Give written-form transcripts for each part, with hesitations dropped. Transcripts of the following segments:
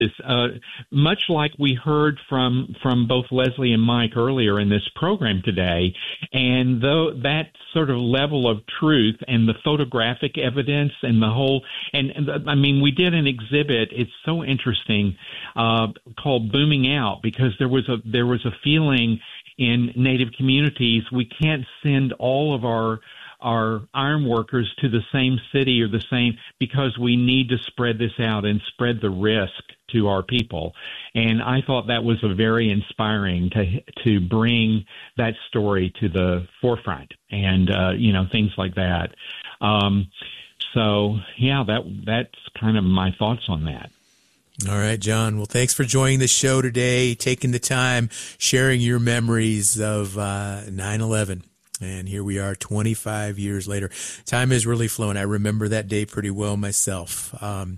Much like we heard from both Leslie and Mike earlier in this program today, and though that sort of level of truth and the photographic evidence and the whole, I mean, we did an exhibit. It's so interesting called "Booming Out" because there was a feeling in Native communities we can't send all of our iron workers to the same city or the same because we need to spread this out and spread the risk to our people. And I thought that was a very inspiring to bring that story to the forefront and, things like that. So, yeah, that's kind of my thoughts on that. All right, John. Well, thanks for joining the show today, taking the time, sharing your memories of 9/11. And here we are 25 years later. Time has really flown. I remember that day pretty well myself.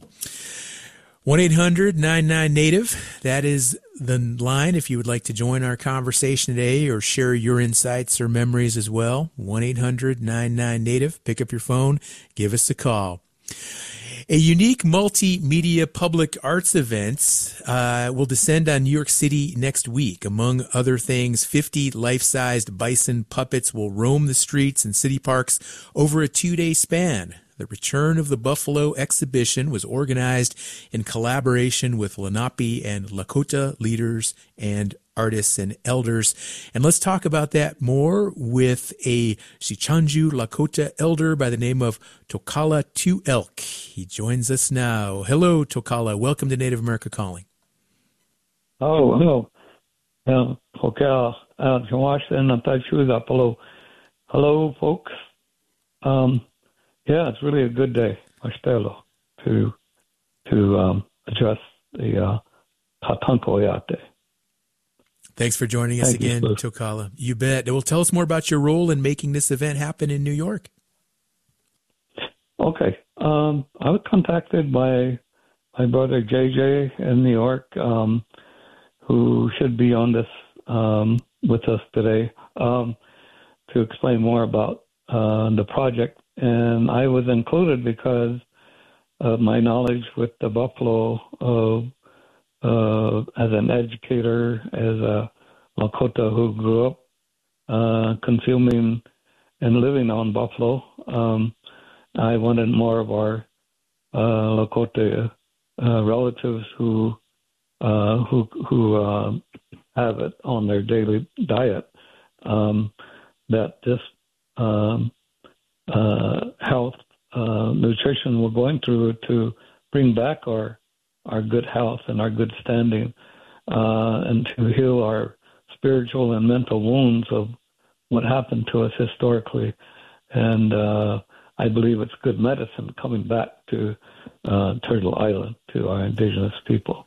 1-800-99-NATIVE. That is the line if you would like to join our conversation today or share your insights or memories as well. 1-800-99-NATIVE. Pick up your phone. Give us a call. A unique multimedia public arts event will descend on New York City next week. Among other things, 50 life-sized bison puppets will roam the streets and city parks over a 2-day span. The Return of the Buffalo exhibition was organized in collaboration with Lenape and Lakota leaders and artists and elders. And let's talk about that more with a Sichanju Lakota elder by the name of Tokala Two Elk. He joins us now. Hello, Tokala. Welcome to Native America Calling. Oh, hello. Hello, folks. Yeah, it's really a good day, to address the Tatanko Yate. Thanks for joining us again, Tokala. You bet. Well, tell us more about your role in making this event happen in New York. Okay. I was contacted by my brother JJ in New York, who should be on this with us today, to explain more about the project. And I was included because of my knowledge with the buffalo as an educator, as a Lakota who grew up consuming and living on buffalo. I wanted more of our Lakota relatives who have it on their daily diet, that this health, nutrition we're going through to bring back our good health and our good standing, and to heal our spiritual and mental wounds of what happened to us historically. And I believe it's good medicine coming back to Turtle Island, to our indigenous people.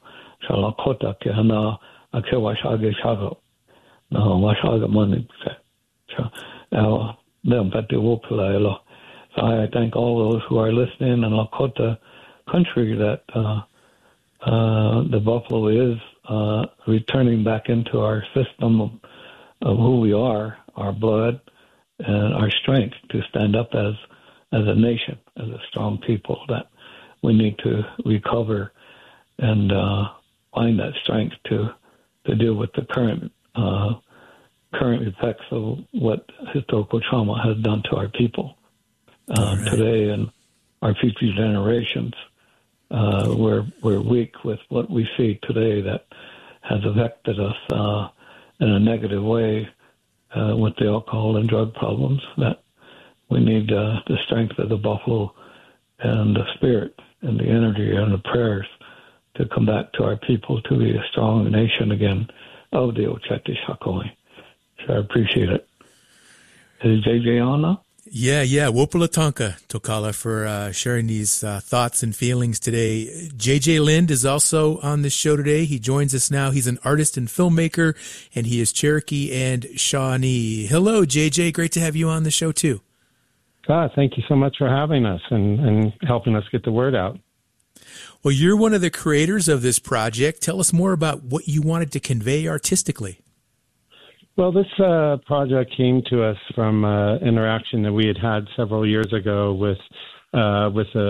So I thank all those who are listening in Lakota country that the buffalo is returning back into our system of who we are, our blood, and our strength to stand up as a nation, as a strong people, that we need to recover and find that strength to deal with the current effects of what historical trauma has done to our people today and our future generations. We're weak with what we see today that has affected us in a negative way with the alcohol and drug problems, that we need the strength of the buffalo and the spirit and the energy and the prayers to come back to our people to be a strong nation again of the Ocheti Shakoi. So I appreciate it. Is JJ on now? Yeah. Wopulatonka, Tokala, for sharing these thoughts and feelings today. JJ Lind is also on the show today. He joins us now. He's an artist and filmmaker, and he is Cherokee and Shawnee. Hello, JJ. Great to have you on the show, too. Thank you so much for having us and helping us get the word out. Well, you're one of the creators of this project. Tell us more about what you wanted to convey artistically. Well, this project came to us from interaction that we had several years ago with a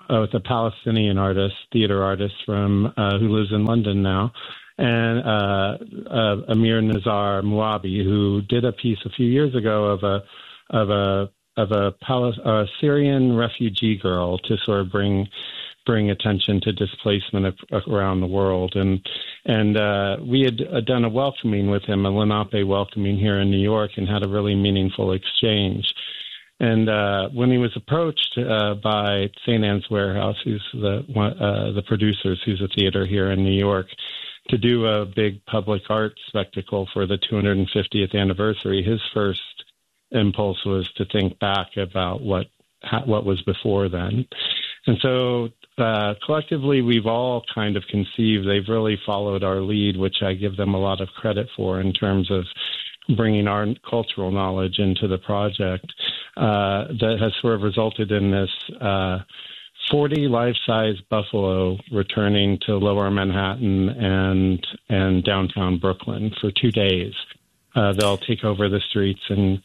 with a Palestinian artist, theater artist from who lives in London now, and Amir Nazar Muabi, who did a piece a few years ago of a Syrian refugee girl to sort of bring attention to displacement around the world. And we had done a welcoming with him, a Lenape welcoming here in New York, and had a really meaningful exchange. And when he was approached by St. Anne's Warehouse, who's the producers, who's a theater here in New York, to do a big public art spectacle for the 250th anniversary, his first impulse was to think back about what was before then. And so collectively, we've all kind of conceived, they've really followed our lead, which I give them a lot of credit for in terms of bringing our cultural knowledge into the project, that has sort of resulted in this 40 life-size buffalo returning to Lower Manhattan and downtown Brooklyn for 2 days. They'll take over the streets and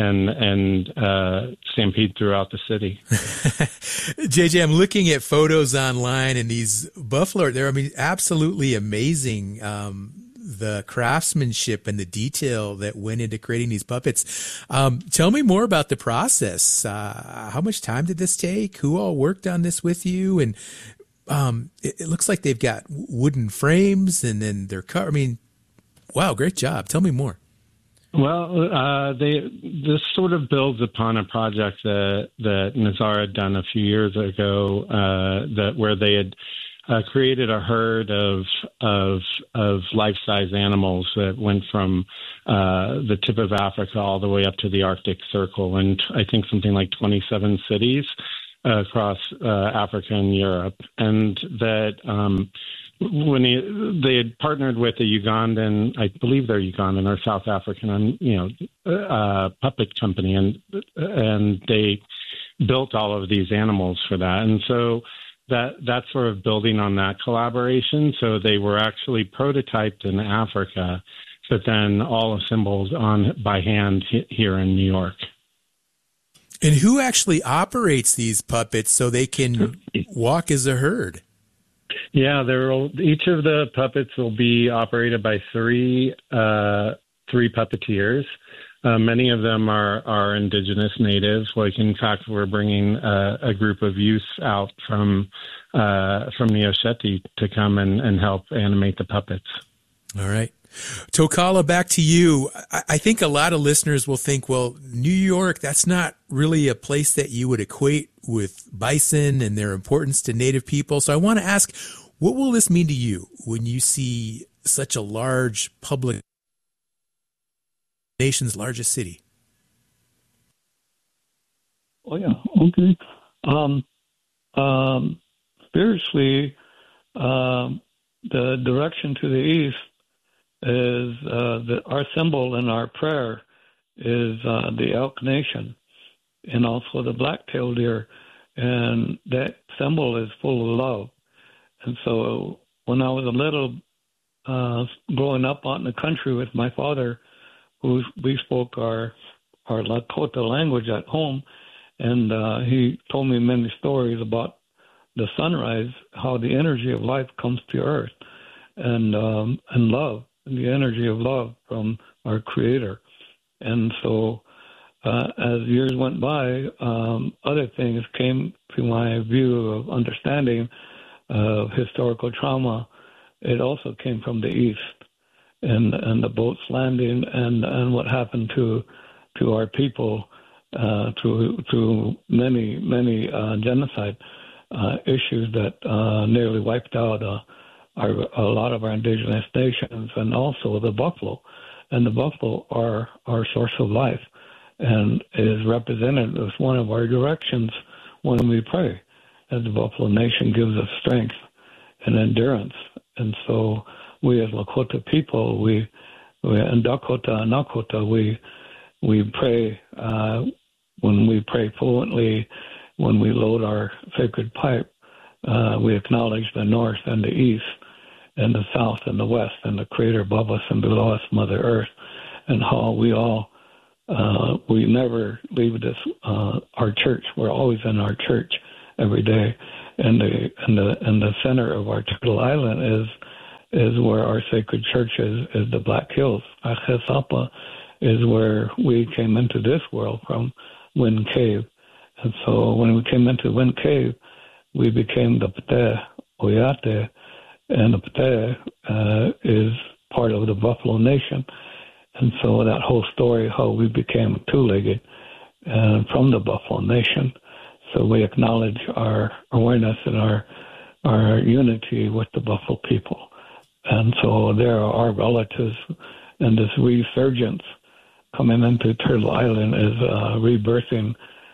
stampede throughout the city. JJ, I'm looking at photos online, and these buffalo, they're, absolutely amazing. The craftsmanship and the detail that went into creating these puppets. Tell me more about the process. How much time did this take? Who all worked on this with you? And it looks like they've got wooden frames, and then they're cut. Wow, great job. Tell me more. Well, this sort of builds upon a project that Nazar had done a few years ago, where they had created a herd of life-size animals that went from the tip of Africa all the way up to the Arctic Circle, and I think something like 27 cities across Africa and Europe, and that. When they had partnered with a Ugandan, I believe they're Ugandan or South African, puppet company, and they built all of these animals for that. And so that's sort of building on that collaboration. So they were actually prototyped in Africa, but then all assembled by hand here in New York. And who actually operates these puppets so they can walk as a herd? Yeah, each of the puppets will be operated by three puppeteers. Many of them are indigenous natives. Like, in fact, we're bringing a group of youth out from the Osheti to come and help animate the puppets. All right. Tokala, back to you. I think a lot of listeners will think, well, New York, that's not really a place that you would equate with bison and their importance to Native people. So I want to ask, what will this mean to you when you see such a large public, nation's largest city? Oh, yeah. Okay. Spiritually, the direction to the east is our symbol in our prayer is the elk nation and also the black-tailed deer, and that symbol is full of love. And so when I was a little growing up out in the country with my father, we spoke our Lakota language at home, and he told me many stories about the sunrise, how the energy of life comes to earth, and love, and the energy of love from our Creator. And so as years went by, other things came to my view of understanding of historical trauma. It also came from the east, and the boats landing, and what happened to our people through many genocide issues that nearly wiped out a lot of our indigenous nations, and also the buffalo. And the buffalo are our source of life, and is represented as one of our directions when we pray. As the Buffalo Nation gives us strength and endurance. And so we as Lakota people, we in Dakota and Nakota, we pray when we pray fluently, when we load our sacred pipe, we acknowledge the north and the east and the south and the west and the Creator above us and below us, Mother Earth, and how we all we never leave this our church. We're always in our church every day, and the center of our Turtle Island is where our sacred church is the Black Hills. Achesapa is where we came into this world from, Wind Cave. And so when we came into Wind Cave, we became the Pte Oyate, and the Pte is part of the Buffalo Nation. And so that whole story, how we became two-legged from the Buffalo Nation. So we acknowledge our awareness and our unity with the Buffalo people. And so there are our relatives, and this resurgence coming into Turtle Island is rebirthing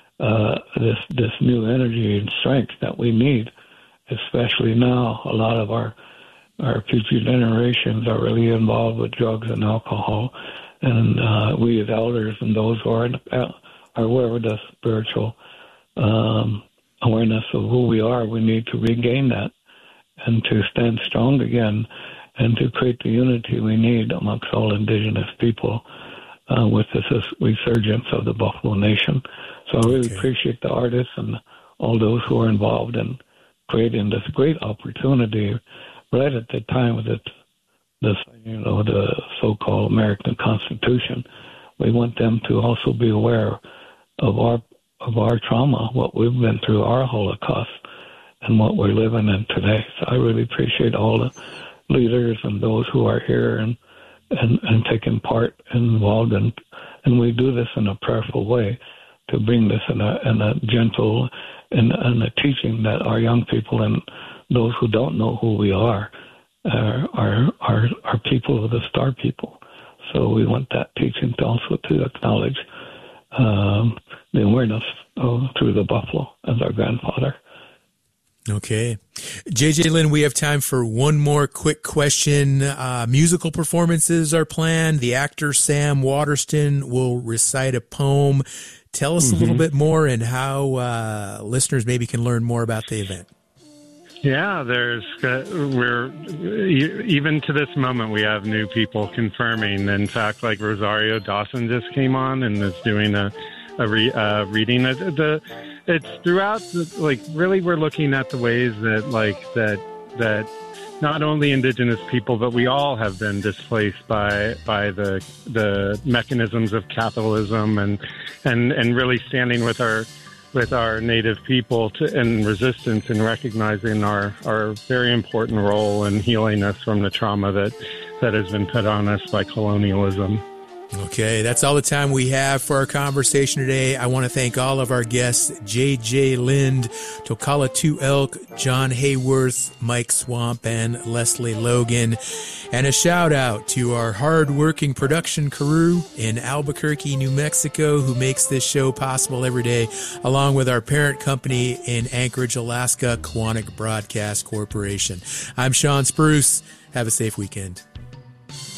this new energy and strength that we need, especially now. A lot of our future generations are really involved with drugs and alcohol, and we as elders and those who are aware of the spiritual awareness of who we are, we need to regain that and to stand strong again and to create the unity we need amongst all indigenous people with this resurgence of the Buffalo Nation. So I really appreciate the artists and all those who are involved in creating this great opportunity right at the time of the so-called American Constitution. We want them to also be aware of our trauma, what we've been through, our Holocaust, and what we're living in today. So I really appreciate all the leaders and those who are here and taking part involved, and we do this in a prayerful way to bring this in a gentle and a teaching that our young people and those who don't know who we are people of the star people. So we want that teaching to also to acknowledge the awareness through the buffalo as our grandfather. Okay. J.J. Lynn, we have time for one more quick question. Musical performances are planned. The actor Sam Waterston will recite a poem. Tell us a little bit more and how listeners maybe can learn more about the event. Yeah, we're even to this moment, we have new people confirming. In fact, like Rosario Dawson just came on and is doing a reading. It's throughout, really we're looking at the ways that not only indigenous people, but we all have been displaced by the mechanisms of capitalism and really standing with our native people in resistance and recognizing our very important role in healing us from the trauma that has been put on us by colonialism. Okay, that's all the time we have for our conversation today. I want to thank all of our guests, J.J. Lind, Tokala Two Elk, John Hayworth, Mike Swamp, and Leslie Logan. And a shout out to our hard-working production crew in Albuquerque, New Mexico, who makes this show possible every day, along with our parent company in Anchorage, Alaska, Quantic Broadcast Corporation. I'm Sean Spruce. Have a safe weekend.